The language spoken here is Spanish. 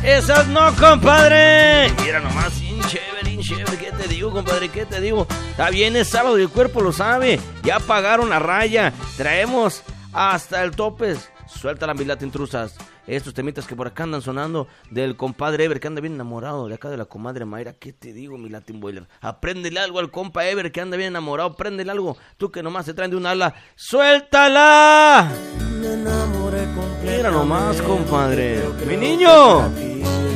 Esas no, compadre. Mira nomás, bien chévere, ¿qué te digo, compadre? ¿Qué te digo? Está bien, es sábado y el cuerpo lo sabe. Ya pagaron la raya. Traemos hasta el tope. Suelta la milata, intrusas. Estos temitas que por acá andan sonando del compadre Ever, que anda bien enamorado de acá de la comadre Mayra. ¿Qué te digo, mi Latin Boiler? Apréndele algo al compa Ever, que anda bien enamorado. Apréndele algo. Tú que nomás se traen de un ala. ¡Suéltala! Mira nomás, compadre. ¡Mi niño!